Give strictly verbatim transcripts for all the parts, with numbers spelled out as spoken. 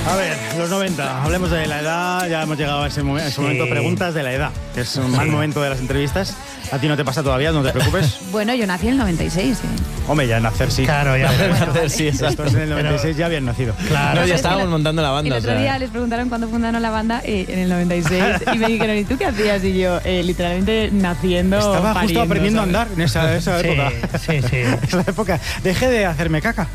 A ver, los noventa, hablemos de la edad, ya hemos llegado a ese, momen- a ese sí. momento, preguntas de la edad, que es un mal momento de las entrevistas. A ti no te pasa todavía, no te preocupes. Bueno, yo nací en el noventa y seis, sí. Hombre, ya nacer sí. Claro, ya bueno, nacer vale. sí, exacto. Estos en el noventa y seis ya habían nacido. Claro, ya es estábamos que la- montando la banda. El o otro sea. día les preguntaron cuándo fundaron la banda eh, en el noventa y seis y me dijeron, ¿y tú qué hacías? Y yo, eh, literalmente naciendo, Estaba pariendo, justo aprendiendo ¿sabes? a andar en esa, esa Sí, época. sí, sí. Esa época. Dejé de hacerme caca.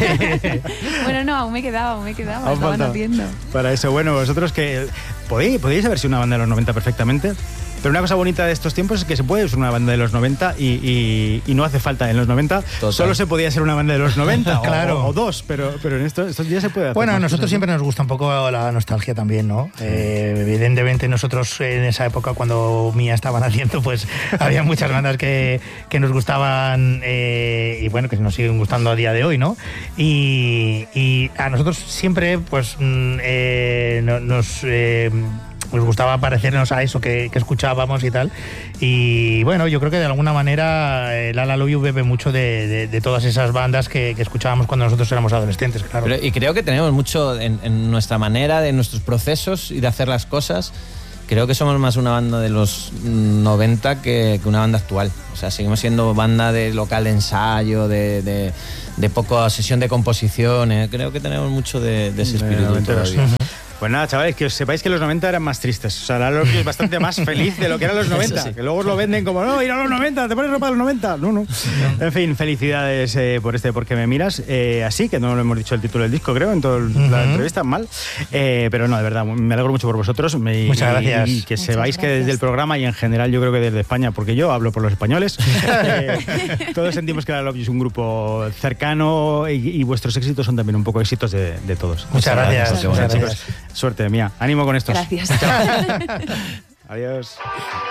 Bueno, no, aún me quedaba, aún me quedaba, Aún estaba falta. naciendo. Para eso, bueno, vosotros que podéis, podéis haber sido una banda de los noventa perfectamente, pero una cosa bonita de estos tiempos es que se puede ser una banda de los noventa y, y, y no hace falta en los noventa. Total. Solo se podía ser una banda de los noventa o, Claro. o, o dos, pero, pero en estos, estos días se puede hacer. Bueno, a más nosotros cosas, ¿no? siempre nos gusta un poco la nostalgia también, ¿no? Eh, evidentemente nosotros en esa época cuando Mía estaba naciendo, pues había muchas bandas que, que nos gustaban eh, y bueno, que nos siguen gustando a día de hoy, ¿no? Y, y a nosotros siempre, pues, mm, eh, no- nos... eh, nos gustaba parecernos a eso que, que escuchábamos y tal. Y bueno, yo creo que de alguna manera el La La Love You bebe mucho de, de, de todas esas bandas que, que escuchábamos cuando nosotros éramos adolescentes, claro. Pero, y creo que tenemos mucho en, en nuestra manera, de nuestros procesos y de hacer las cosas. Creo que somos más una banda de los noventa que, que una banda actual. O sea, seguimos siendo banda de local de ensayo, de, de, de poca sesión de composición. ¿eh? Creo que tenemos mucho de, de ese De espíritu noventeros. todavía. Pues nada, chavales, que os sepáis que los noventa eran más tristes. O sea, la La Love You es bastante más feliz de lo que eran los noventa. sí. Que luego os lo venden como, no, ir a los noventa, te pones ropa de los noventa. No, no. En fin, felicidades eh, por este Porque me miras. Eh, así, que no lo hemos dicho el título del disco, creo, en toda Uh-huh. la entrevista, mal. Eh, pero no, de verdad, me alegro mucho por vosotros. Me, Muchas y- gracias. Y que Muchas sepáis que gracias. desde el programa y en general yo creo que desde España, porque yo hablo por los españoles, eh, todos sentimos que La Love You es un grupo cercano y, y vuestros éxitos son también un poco éxitos de, de todos. Muchas gracias. Muchas Muchas gracias, chicos. gracias. Suerte, Mía. Ánimo con estos. Gracias. Adiós.